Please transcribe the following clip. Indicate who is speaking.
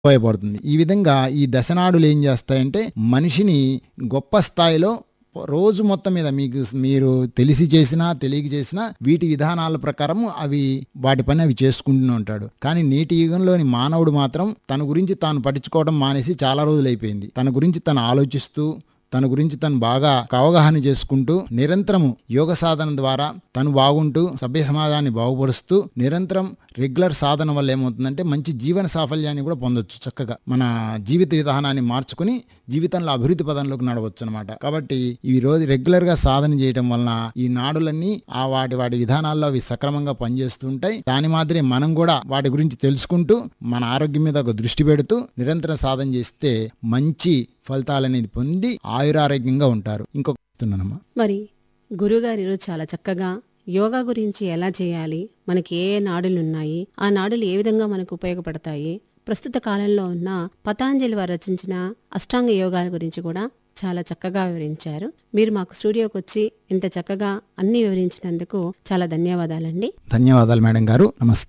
Speaker 1: ఉపయోగపడుతుంది. ఈ విధంగా ఈ దశనాడులు ఏం చేస్తాయంటే మనిషిని గొప్ప స్థాయిలో రోజు మొత్తం మీద మీరు తెలిసి చేసినా తెలియక చేసినా వీటి విధానాల ప్రకారం అవి వాటి పని అవి చేసుకుంటూనే ఉంటాడు. కానీ నేటి యుగంలోని మానవుడు మాత్రం తన గురించి తాను పట్టించుకోవడం మానేసి చాలా రోజులైపోయింది. తన గురించి తను ఆలోచిస్తూ తన గురించి తను బాగా అవగాహన చేసుకుంటూ నిరంతరము యోగ సాధన ద్వారా తను బాగుంటూ సభ్య సమాజాన్ని బాగుపరుస్తూ నిరంతరం రెగ్యులర్ సాధన వల్ల ఏమవుతుందంటే మంచి జీవన సాఫల్యాన్ని కూడా పొందొచ్చు. చక్కగా మన జీవిత విధానాన్ని మార్చుకుని జీవితంలో అభివృద్ధి పదంలోకి నడవచ్చు అనమాట. కాబట్టి ఈ రోజు రెగ్యులర్ గా సాధన చేయడం వలన ఈ నాడులన్నీ ఆ వాటి విధానాల్లో అవి సక్రమంగా పనిచేస్తుంటాయి. దాని మాదిరి మనం కూడా వాటి గురించి తెలుసుకుంటూ మన ఆరోగ్యం మీద ఒక దృష్టి పెడుతూ నిరంతరం సాధన చేస్తే మంచి ఫలితాలనేది పొంది ఆయురారోగ్యంగా ఉంటారు. ఇంకొకనమ్మా,
Speaker 2: మరి గురుగారు ఈరోజు చాలా చక్కగా యోగా గురించి ఎలా చేయాలి, మనకి ఏ నాడులు ఉన్నాయి, ఆ నాడులు ఏ విధంగా మనకు ఉపయోగపడతాయి, ప్రస్తుత కాలంలో ఉన్న పతాంజలి వారు రచించిన అష్టాంగ యోగాల గురించి కూడా చాలా చక్కగా వివరించారు. మీరు మాకు స్టూడియోకి వచ్చి ఇంత చక్కగా అన్ని వివరించినందుకు చాలా ధన్యవాదాలండి.
Speaker 1: ధన్యవాదాలు మేడం గారు. నమస్తే.